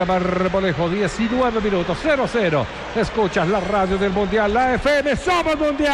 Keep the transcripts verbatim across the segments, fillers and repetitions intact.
Marmolejo, diecinueve minutos, cero cero. Escuchas la radio del Mundial, la F M, ¡somos Mundial!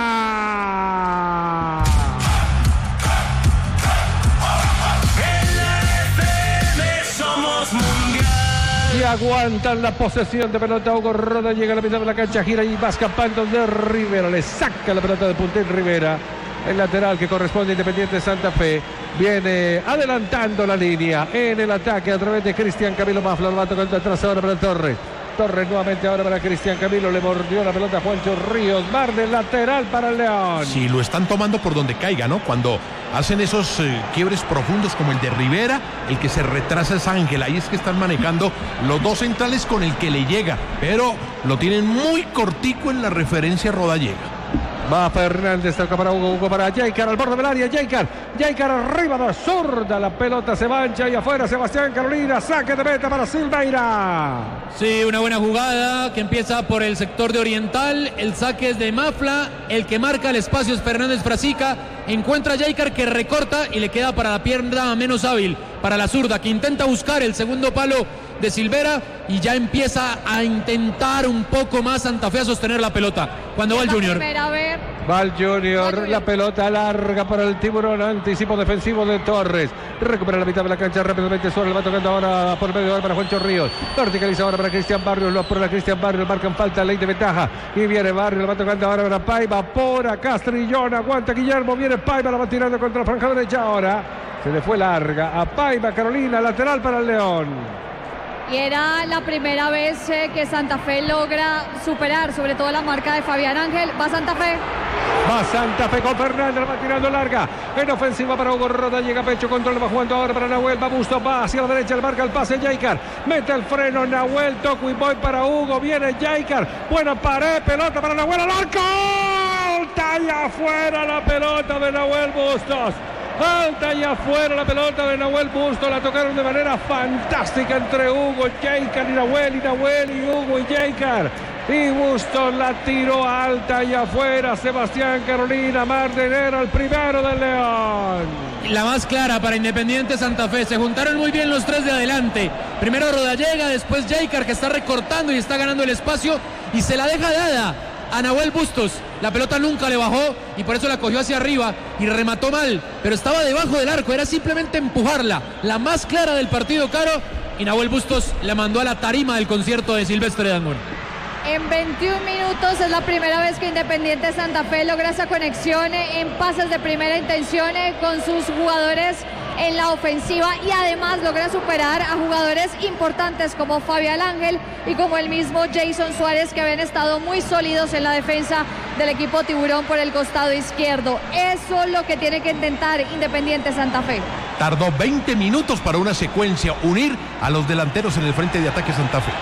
En la F M somos Mundial. Y aguantan la posesión de pelota. Hugo Roda llega a la mitad de la cancha, gira y va escapando de Rivera. Le saca la pelota de Puntín Rivera. El lateral que corresponde a Independiente Santa Fe viene adelantando la línea en el ataque a través de Cristian Camilo Mafla. Lo va tocando atrás ahora para Torres. Torres nuevamente ahora para Cristian Camilo. Le mordió la pelota a Juancho Ríos. Mar del lateral para el León. Sí, lo están tomando por donde caiga, ¿no? Cuando hacen esos eh, quiebres profundos como el de Rivera, el que se retrasa es Ángel. Ahí es que están manejando los dos centrales con el que le llega. Pero lo tienen muy cortico en la referencia Rodallega. Va Fernández, toca para Hugo, Hugo para Jaicar, al borde del área, Jaicar, Jaicar arriba de la zurda, la pelota se mancha y afuera Sebastián Carolina, saque de meta para Silveira. Sí, una buena jugada que empieza por el sector de Oriental, el saque es de Mafla, el que marca el espacio es Fernández Frasica, encuentra a Jaicar que recorta y le queda para la pierna menos hábil, para la zurda, que intenta buscar el segundo palo de Silvera y ya empieza a intentar un poco más Santa Fe a sostener la pelota. Cuando va el Junior. Va el Junior, la pelota larga para el Tiburón, anticipo defensivo de Torres. Recupera la mitad de la cancha rápidamente, Suárez va tocando ahora por medio para Juancho Ríos. Verticaliza ahora para Cristian Barrios, lo apura Cristian Barrios, marcan falta, ley de ventaja. Y viene Barrios, lo va tocando ahora para Paiva, por a Castrillón, aguanta Guillermo, viene Paiva, la va tirando contra la franja derecha ahora. Se le fue larga a Paiva, Carolina, lateral para el León. Y era la primera vez eh, que Santa Fe logra superar, sobre todo la marca de Fabián Ángel. Va Santa Fe. Va Santa Fe con Fernández, la va tirando larga. En ofensiva para Hugo Roda, llega pecho, control, va jugando ahora para Nahuel. Va Busto, va hacia la derecha, le marca el pase Jaicar. Mete el freno, Nahuel, toco y voy para Hugo. Viene Jaicar. Buena pared, pelota para Nahuel al arco. Alta y afuera la pelota de Nahuel Bustos. Alta y afuera la pelota de Nahuel Bustos. La tocaron de manera fantástica entre Hugo, Jaicar y Nahuel, y Nahuel y Hugo y Jaicar. Y Bustos la tiró alta y afuera. Sebastián Carolina Mardenera, el primero del León. La más clara para Independiente Santa Fe. Se juntaron muy bien los tres de adelante. Primero Rodallega, después Jaicar, que está recortando y está ganando el espacio. Y se la deja dada a Nahuel Bustos. La pelota nunca le bajó y por eso la cogió hacia arriba y remató mal, pero estaba debajo del arco, era simplemente empujarla. La más clara del partido, Caro, y Nahuel Bustos la mandó a la tarima del concierto de Silvestre Dangond. En veintiún minutos es la primera vez que Independiente Santa Fe logra esa conexión en pases de primera intención con sus jugadores en la ofensiva y además logra superar a jugadores importantes como Fabián Ángel y como el mismo Jason Suárez, que habían estado muy sólidos en la defensa del equipo Tiburón por el costado izquierdo. Eso es lo que tiene que intentar Independiente Santa Fe. Tardó veinte minutos para una secuencia, unir a los delanteros en el frente de ataque Santa Fe.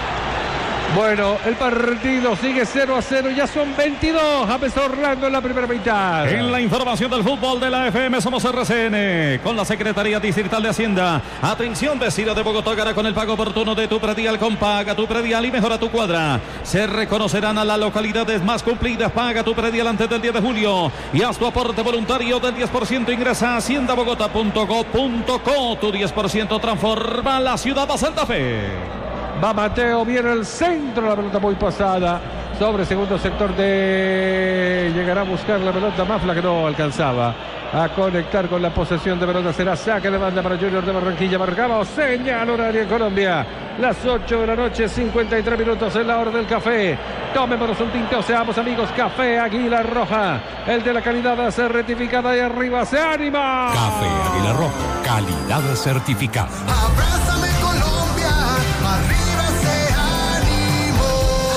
Bueno, el partido sigue cero a cero, ya son veintidós. James Orlando en la primera mitad. En la información del fútbol de la F M somos R C N con la Secretaría Distrital de Hacienda. Atención, vecino de Bogotá, gana con el pago oportuno de tu predial con Paga tu Predial y mejora tu cuadra. Se reconocerán a las localidades más cumplidas. Paga tu Predial antes del diez de julio y haz tu aporte voluntario del diez por ciento. Ingresa a hacienda bogotá punto gob punto co. Tu diez por ciento transforma la ciudad a Santa Fe. Va Mateo, viene el centro, la pelota muy pasada sobre segundo sector de... Llegará a buscar la pelota Mafla, que no alcanzaba a conectar con la posesión de pelota. Será saque de banda para Junior de Barranquilla. Marcamos señal horaria en Colombia. Las ocho de la noche, cincuenta y tres minutos en la hora del café. Tomémonos un tinteo, seamos amigos. Café Águila Roja, el de la calidad certificada, y arriba se anima. Café Águila Roja, calidad certificada. Abrázame Colombia, arriba se animó.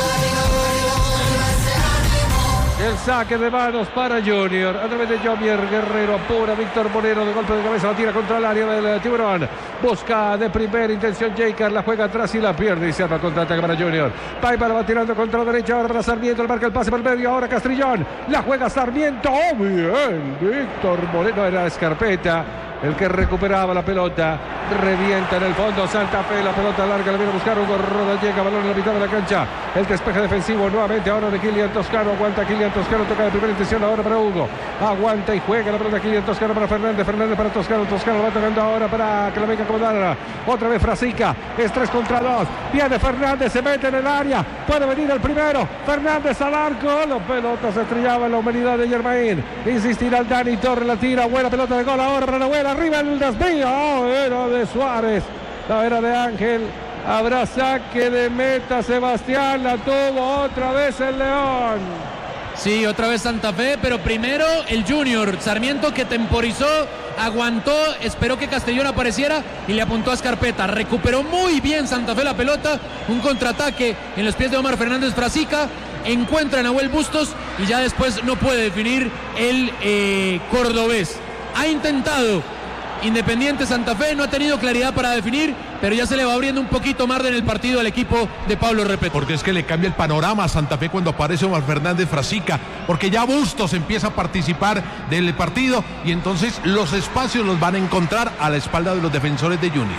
El saque de manos para Junior a través de Jomier Guerrero, apura Víctor Moreno, de golpe de cabeza la tira contra el área del Tiburón, busca de primera intención Jaicar, la juega atrás y la pierde y se arma contraataque para Junior. Paiva la va tirando contra la derecha, ahora para Sarmiento, le marca el pase por el medio, ahora Castrillón, la juega Sarmiento, oh bien, Víctor Moreno, era Escarpeta, el que recuperaba la pelota. Revienta en el fondo Santa Fe, la pelota larga, la viene a buscar Hugo Rodallega, balón en la mitad de la cancha. El despeje defensivo nuevamente ahora de Kylian Toscano. Aguanta Kylian Toscano, toca de primera intención ahora para Hugo. Aguanta y juega la pelota Kylian Toscano para Fernández. Fernández para Toscano. Toscano lo va tocando ahora para que la venga a acomodar. Otra vez Frasica. Es tres contra dos. Viene Fernández, se mete en el área. Puede venir el primero. Fernández al arco. La pelota se estrellaba en la humanidad de Germain. Insistirá el Dani Torres, la tira. Buena pelota de gol ahora para Nahuel. Arriba el desvío. Oh, era de Suárez. La era de Ángel. Habrá saque de meta. Sebastián la tuvo otra vez el León. Sí, otra vez Santa Fe, pero primero el Junior. Sarmiento, que temporizó, aguantó, esperó que Castellón apareciera y le apuntó a Escarpeta. Recuperó muy bien Santa Fe la pelota. Un contraataque en los pies de Omar Fernández Frasica. Encuentra a Nahuel Bustos y ya después no puede definir el eh, cordobés. Ha intentado Independiente Santa Fe, no ha tenido claridad para definir, pero ya se le va abriendo un poquito más en el partido al equipo de Pablo Repeto. Porque es que le cambia el panorama a Santa Fe cuando aparece Omar Fernández Frasica, porque ya Bustos empieza a participar del partido y entonces los espacios los van a encontrar a la espalda de los defensores de Junior.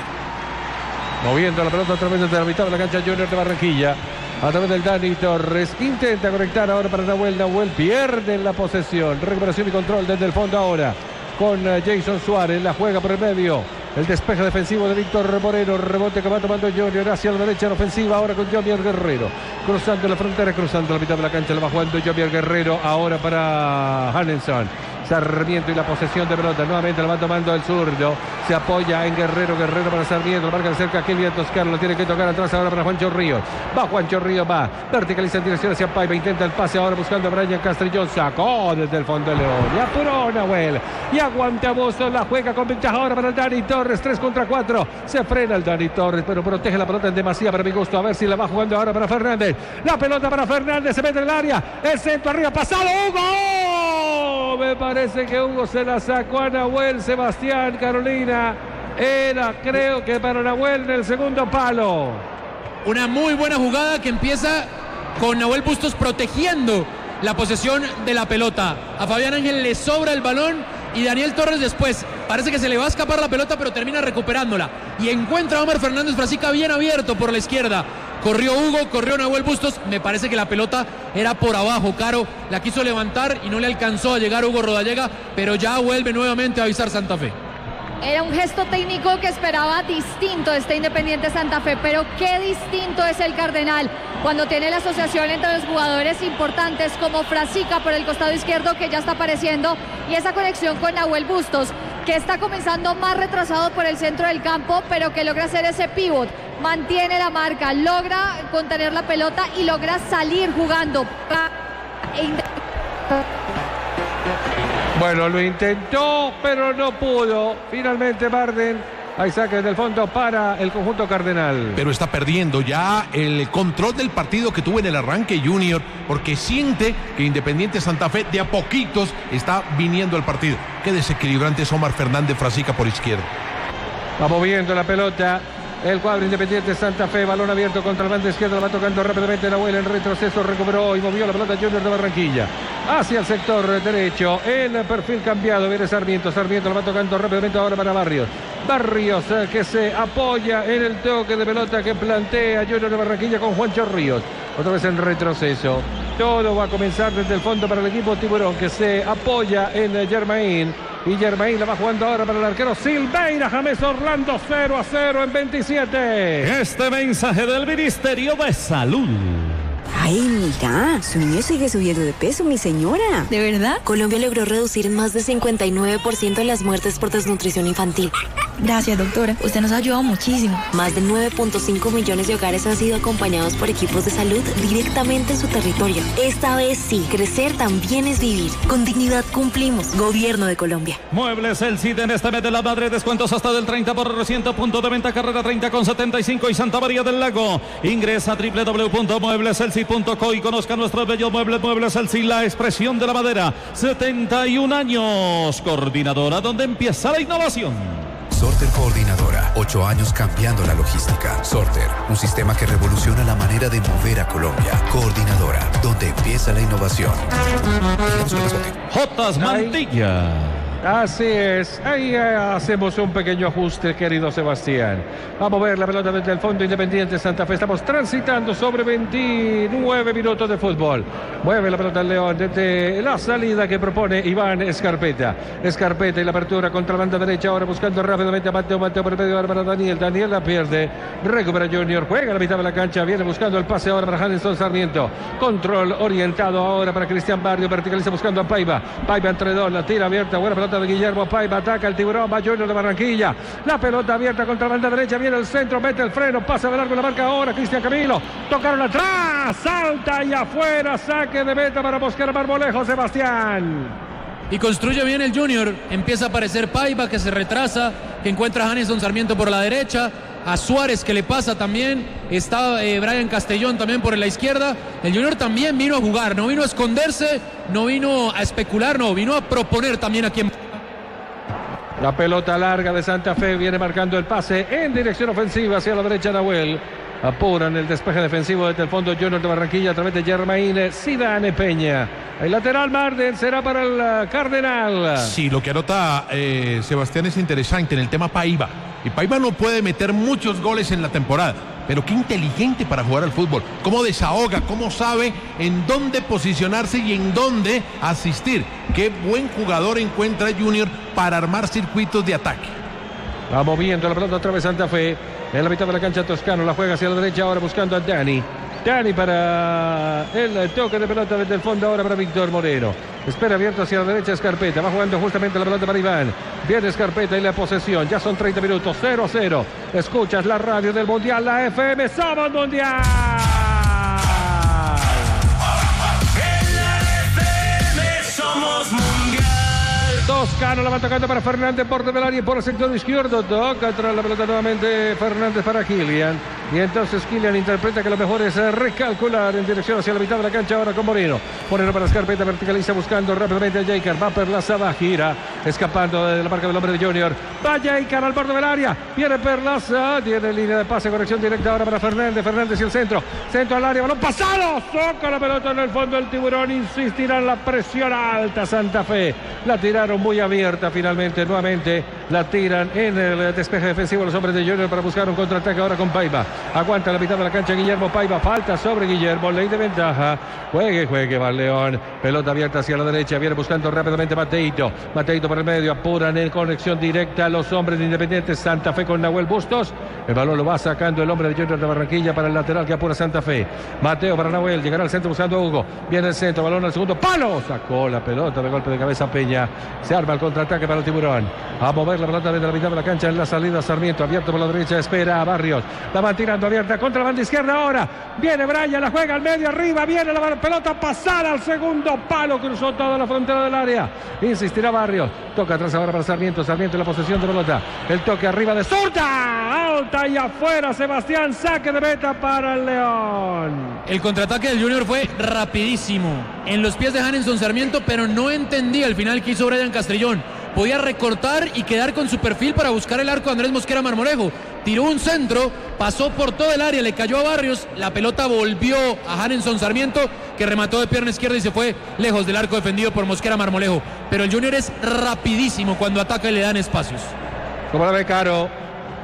Moviendo la pelota a través de la mitad de la cancha Junior de Barranquilla. A través del Dani Torres. Intenta conectar ahora para Nahuel. Nahuel pierde la posesión. Recuperación y control desde el fondo ahora. Con Jason Suárez, la juega por el medio. El despeje defensivo de Víctor Moreno. Rebote que va tomando Junior hacia la derecha en ofensiva. Ahora con Jomier Guerrero. Cruzando la frontera, cruzando la mitad de la cancha. Lo va jugando Jomier Guerrero. Ahora para Hanelson. Sarmiento y la posesión de pelota. Nuevamente la va tomando el zurdo. Se apoya en Guerrero. Guerrero para Sarmiento. Lo marca de cerca Kylian Toscano. Lo tiene que tocar atrás ahora para Juancho Ríos. Va Juancho Ríos. Va. Verticaliza en dirección hacia Paiva. Intenta el pase ahora buscando a Brian Castrillón. Sacó desde el fondo de León. Y apuró Nahuel. Y aguanta Bustos. La juega con ventaja ahora para el Dani Torres. tres contra cuatro. Se frena el Dani Torres. Pero protege la pelota en demasía para mi gusto. A ver si la va jugando ahora para Fernández. La pelota para Fernández. Se mete en el área. El centro arriba. Pasado Hugo. Me parece. Parece que Hugo se la sacó a Nahuel. Sebastián, Carolina. Era, creo que para Nahuel en el segundo palo. Una muy buena jugada que empieza con Nahuel Bustos protegiendo la posesión de la pelota. A Fabián Ángel le sobra el balón y Daniel Torres después parece que se le va a escapar la pelota, pero termina recuperándola. Y encuentra a Omar Fernández Frasica bien abierto por la izquierda. Corrió Hugo, corrió Nahuel Bustos. Me parece que la pelota era por abajo, Caro. La quiso levantar y no le alcanzó a llegar Hugo Rodallega, pero ya vuelve nuevamente a avisar Santa Fe. Era un gesto técnico que esperaba distinto este Independiente Santa Fe, pero qué distinto es el Cardenal cuando tiene la asociación entre los jugadores importantes como Frasica por el costado izquierdo, que ya está apareciendo, y esa conexión con Nahuel Bustos, que está comenzando más retrasado por el centro del campo, pero que logra hacer ese pivot, mantiene la marca, logra contener la pelota y logra salir jugando. Bueno, lo intentó, pero no pudo. Finalmente Barden, hay saque desde el fondo para el conjunto cardenal. Pero está perdiendo ya el control del partido que tuvo en el arranque Junior, porque siente que Independiente Santa Fe de a poquitos está viniendo al partido. Qué desequilibrante es Omar Fernández Frasica por izquierda. Va moviendo la pelota el cuadro Independiente Santa Fe, balón abierto contra el bando izquierdo, la va tocando rápidamente Nahuel en retroceso, recuperó y movió la pelota Junior de Barranquilla hacia el sector derecho, el perfil cambiado, viene Sarmiento, Sarmiento la va tocando rápidamente ahora para Barrios, Barrios eh, que se apoya en el toque de pelota que plantea Junior de Barranquilla con Juancho Ríos, otra vez en retroceso, todo va a comenzar desde el fondo para el equipo Tiburón que se apoya en Germain. Y Germain la va jugando ahora para el arquero Silveira. James Orlando cero a cero en veintisiete. Este mensaje del Ministerio de Salud. Ay, mira, su niño sigue subiendo de peso, mi señora. ¿De verdad? Colombia logró reducir en más de cincuenta y nueve por ciento las muertes por desnutrición infantil. Gracias, doctora. Usted nos ha ayudado muchísimo. Más de nueve punto cinco millones de hogares han sido acompañados por equipos de salud directamente en su territorio. Esta vez sí, crecer también es vivir. Con dignidad cumplimos. Gobierno de Colombia. Muebles El Cid en este mes de la madre. Descuentos hasta del treinta por ciento. Punto de venta carrera treinta con setenta y cinco y Santa María del Lago. Ingresa a doble u doble u doble u punto muebles el cid punto co y conozca nuestros bellos muebles. Muebles El Cid, la expresión de la madera. setenta y un años. Coordinadora, donde empieza la innovación. Sorter Coordinadora, ocho años cambiando la logística. Sorter, un sistema que revoluciona la manera de mover a Colombia. Coordinadora, donde empieza la innovación. Jotas Mantilla. Así es, ahí eh, hacemos un pequeño ajuste, querido Sebastián. Vamos a ver la pelota desde el fondo. Independiente Santa Fe. Estamos transitando sobre veintinueve minutos de fútbol. Mueve la pelota el León desde la salida que propone Iván Escarpeta. Escarpeta y la apertura contra la banda derecha. Ahora buscando rápidamente a Mateo. Mateo por el medio para Daniel. Daniel la pierde. Recupera Junior. Juega a la mitad de la cancha. Viene buscando el pase ahora para Handerson Sarmiento. Control orientado ahora para Cristian Barrio. Verticaliza buscando a Paiva. Paiva entre dos. La tira abierta. Buena pelota de Guillermo Paiva, ataca el Tiburón, va Junior de Barranquilla, la pelota abierta contra la banda derecha, viene el centro, mete el freno, pasa de largo la marca ahora Cristian Camilo, tocaron atrás, salta y afuera, saque de meta para Mosquera Marmolejo, Sebastián. Y construye bien el Junior, empieza a aparecer Paiva que se retrasa, que encuentra a Handerson Sarmiento por la derecha, a Suárez que le pasa también, está eh, Brian Castellón también por la izquierda. El Junior también vino a jugar, no vino a esconderse, no vino a especular, no, vino a proponer también aquí en... La pelota larga de Santa Fe viene marcando el pase en dirección ofensiva hacia la derecha Nahuel. Apuran el despeje defensivo desde el fondo Junior de Barranquilla a través de Germain Zidane Peña. El lateral Marden será para el Cardenal. Sí, lo que anota eh, Sebastián es interesante en el tema Paiva. Y Paiva no puede meter muchos goles en la temporada, pero qué inteligente para jugar al fútbol. Cómo desahoga, cómo sabe en dónde posicionarse y en dónde asistir. Qué buen jugador encuentra Junior para armar circuitos de ataque. Va moviendo la pelota otra vez Santa Fe. En la mitad de la cancha Toscano, la juega hacia la derecha ahora buscando a Dani. Dani para el toque de pelota desde el fondo ahora para Víctor Moreno. Espera abierto hacia la derecha Escarpeta. Va jugando justamente la pelota para Iván. Viene Escarpeta y la posesión. Ya son treinta minutos. cero a cero. Escuchas la radio del Mundial, la F M. ¡Somos Mundial! En la F M somos Mundial. Toscano la va tocando para Fernández, borde del área y por el sector izquierdo. Toca tras la pelota nuevamente Fernández para Kylian. Y entonces Kylian interpreta que lo mejor es recalcular en dirección hacia la mitad de la cancha ahora con Moreno. Moreno para Escarpeta, verticaliza buscando rápidamente a Jaicar. Va Perlaza, va, gira, escapando de la marca del hombre de Junior. Va Jaicar al borde del área. Viene Perlaza, tiene línea de pase, conexión directa ahora para Fernández. Fernández y el centro. Centro al área, balón pasado. Toca la pelota en el fondo el Tiburón. Insistirá en la presión alta Santa Fe. La tiraron muy abierta finalmente. Nuevamente la tiran en el despeje defensivo los hombres de Junior para buscar un contraataque ahora con Paiva. Aguanta la mitad de la cancha Guillermo Paiva. Falta sobre Guillermo. Ley de ventaja. Juegue, juegue, va León. Pelota abierta hacia la derecha. Viene buscando rápidamente Mateito. Mateito por el medio. Apuran en conexión directa los hombres de Independiente Santa Fe con Nahuel Bustos. El balón lo va sacando el hombre de Junior de Barranquilla para el lateral que apura Santa Fe. Mateo para Nahuel. Llegará al centro buscando a Hugo. Viene el centro. Balón al segundo palo. Sacó la pelota de golpe de cabeza Peña. Se arma el contraataque para el Tiburón. A mover la pelota desde la mitad de la cancha en la salida Sarmiento. Abierto por la derecha. Espera a Barrios. La van tirando abierta contra la banda izquierda ahora. Viene Brian, la juega al medio arriba. Viene la pelota pasada al segundo palo. Cruzó toda la frontera del área. Insistirá Barrios. Toca atrás ahora para Sarmiento. Sarmiento en la posesión de pelota. El toque arriba de zurda. Alta y afuera. Sebastián, saque de meta para el León. El contraataque del Junior fue rapidísimo. En los pies de Handerson Sarmiento, pero no entendía al final que hizo Brian Castrillón. Podía recortar y quedar con su perfil para buscar el arco de Andrés Mosquera Marmolejo. Tiró un centro, pasó por todo el área, le cayó a Barrios, la pelota volvió a Handerson Sarmiento, que remató de pierna izquierda y se fue lejos del arco defendido por Mosquera Marmolejo. Pero el Junior es rapidísimo cuando ataca y le dan espacios. Como la ve Caro.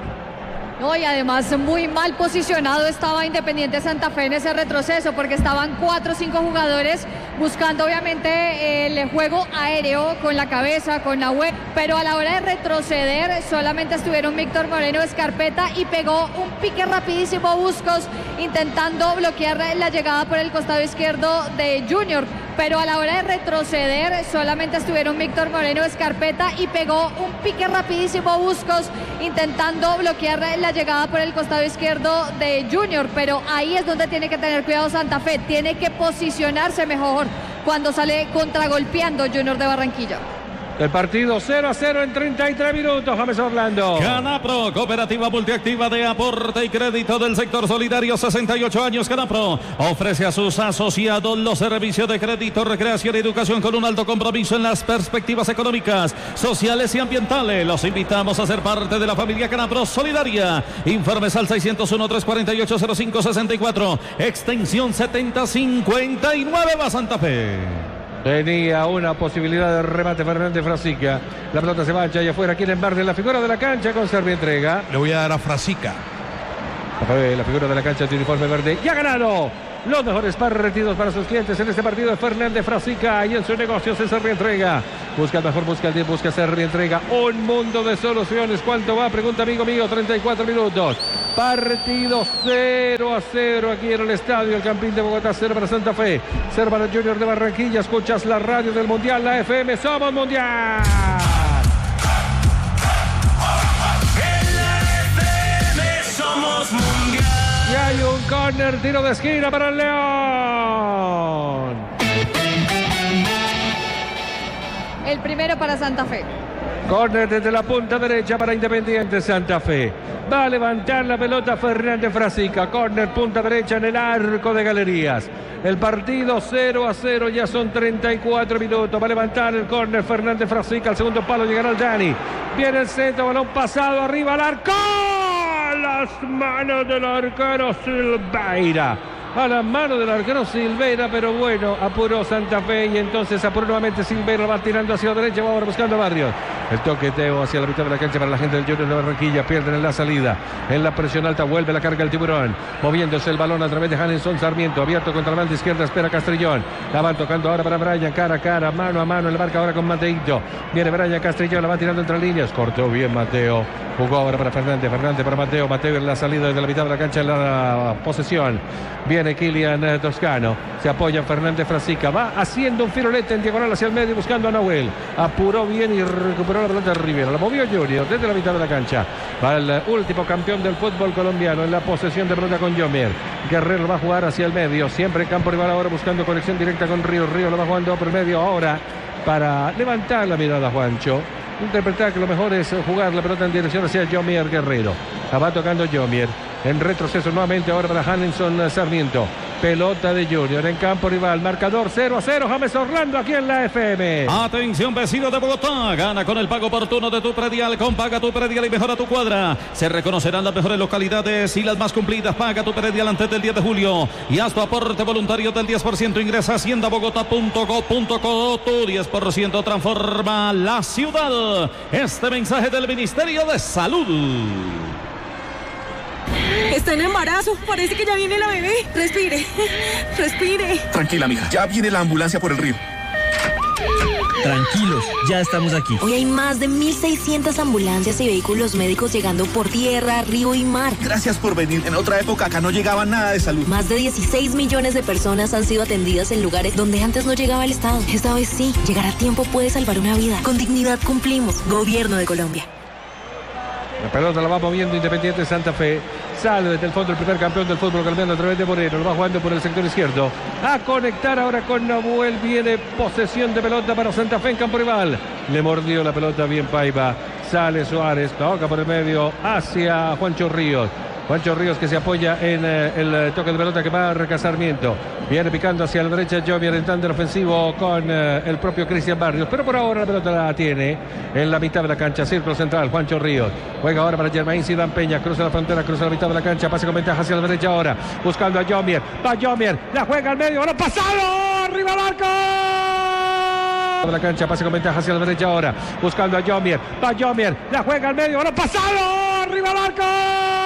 No, y además muy mal posicionado estaba Independiente Santa Fe en ese retroceso, porque estaban cuatro o cinco jugadores buscando obviamente el juego aéreo con la cabeza, con Nahuel, pero a la hora de retroceder solamente estuvieron Víctor Moreno, Escarpeta, y pegó un pique rapidísimo Bustos intentando bloquear la llegada por el costado izquierdo de Junior. Pero a la hora de retroceder solamente estuvieron Víctor Moreno, Escarpeta, y pegó un pique rapidísimo Bustos intentando bloquear la llegada por el costado izquierdo de Junior. Pero ahí es donde tiene que tener cuidado Santa Fe, tiene que posicionarse mejor cuando sale contragolpeando Junior de Barranquilla. El partido cero a cero en treinta y tres minutos. James Orlando. Canapro, cooperativa multiactiva de aporte y crédito del sector solidario, sesenta y ocho años. Canapro ofrece a sus asociados los servicios de crédito, recreación y educación con un alto compromiso en las perspectivas económicas, sociales y ambientales. Los invitamos a ser parte de la familia Canapro Solidaria. Informes al seiscientos uno, trescientos cuarenta y ocho, cero cinco sesenta y cuatro, extensión setenta cincuenta y nueve, va Santa Fe. Tenía una posibilidad de remate Fernández Frasica. La pelota se mancha y afuera. Quiere embarde la figura de la cancha con Servi entrega. Le voy a dar a Frasica. La figura de la cancha de uniforme verde. ¡Y ha ganado! Los mejores partidos para sus clientes en este partido de Fernández Frasica y en su negocio se Servi entrega. Busca el mejor, busca el diez, busca Servi entrega. Un mundo de soluciones. ¿Cuánto va? Pregunta amigo mío. treinta y cuatro minutos. Partido cero a cero aquí en el estadio El Campín de Bogotá. cero para Santa Fe, cero para Junior de Barranquilla. Escuchas la radio del Mundial, la F M. ¡Somos Mundial! En la F M somos Mundial. Y hay un córner, tiro de esquina para el León. El primero para Santa Fe. Córner desde la punta derecha para Independiente Santa Fe. Va a levantar la pelota Fernández Frasica. Córner, punta derecha en el arco de Galerías. El partido cero a cero, ya son treinta y cuatro minutos. Va a levantar el córner Fernández Frasica. Al segundo palo llegará el Dani. Viene el centro, balón pasado arriba al arco. Las manos del arquero Silveira. A las manos del arquero Silveira, pero bueno, apuró Santa Fe y entonces apuró nuevamente Silveira, va tirando hacia la derecha, va ahora buscando a Barrios. El toqueteo hacia la mitad de la cancha para la gente del Junior de Barranquilla, pierden en la salida, en la presión alta, vuelve la carga el Tiburón, moviéndose el balón a través de Hanenson Sarmiento, abierto contra la banda izquierda, espera Castrillón, la van tocando ahora para Brian, cara a cara, mano a mano, el marca ahora con Mateito, viene Brian Castrillón, la va tirando entre líneas, cortó bien Mateo, jugó ahora para Fernández, Fernández para Mateo, Mateo en la salida desde la mitad de la cancha en la posesión, viene Kylian Toscano, se apoya Fernández Frasica, va haciendo un firolete en diagonal hacia el medio buscando a Nahuel, apuró bien y recuperó la pelota de Rivera, la movió Junior desde la mitad de la cancha, va el último campeón del fútbol colombiano en la posesión de pelota con Yomier, Guerrero va a jugar hacia el medio, siempre en campo rival ahora buscando conexión directa con Río, Río lo va jugando por el medio ahora para levantar la mirada Juancho, interpretar que lo mejor es jugar la pelota en dirección hacia Yomier Guerrero, la va tocando Yomier, en retroceso nuevamente ahora para Hanenson Sarmiento, pelota de Junior en campo rival, marcador cero a cero, James Orlando aquí en la F M. Atención vecino de Bogotá, gana con el pago oportuno de tu predial, con Paga tu Predial y mejora tu cuadra, se reconocerán las mejores localidades y las más cumplidas. Paga tu predial antes del diez de julio y haz tu aporte voluntario del diez por ciento, ingresa a hacienda bogotá punto go punto co, tu diez por ciento transforma la ciudad. Este mensaje del Ministerio de Salud. Está en embarazo, parece que ya viene la bebé. Respire, respire. Tranquila, mija, ya viene la ambulancia por el río. Tranquilos, ya estamos aquí. Hoy hay más de mil seiscientas ambulancias y vehículos médicos llegando por tierra, río y mar. Gracias por venir. En otra época acá no llegaba nada de salud. Más de dieciséis millones de personas han sido atendidas en lugares donde antes no llegaba el Estado. Esta vez sí, llegar a tiempo puede salvar una vida. Con dignidad cumplimos. Gobierno de Colombia. La pelota la va moviendo Independiente Santa Fe. Sale desde el fondo el primer campeón del fútbol colombiano a través de Moreno. Lo va jugando por el sector izquierdo. A conectar ahora con Nahuel. Viene posesión de pelota para Santa Fe en campo rival. Le mordió la pelota bien Paiva. Sale Suárez. Toca por el medio hacia Juancho Ríos. Juancho Ríos que se apoya en eh, el toque de pelota que va a Reca Sarmiento. Viene picando hacia la derecha Jovier entrando el ofensivo con eh, el propio Cristian Barrios. Pero por ahora la pelota la tiene en la mitad de la cancha. Círculo central, Juancho Ríos. Juega ahora para Germain Zidane Peña. Cruza la frontera, cruza la mitad de la cancha. Pase con ventaja hacia la derecha ahora. Buscando a Jovier. Va Jovier. La juega al medio. ¡Ahora pasado! ¡Arriba al arco! De la cancha, pase con ventaja hacia la derecha ahora. Buscando a Jovier. Va Jovier. La juega al medio. ¡Ahora pasado! ¡Arriba al arco!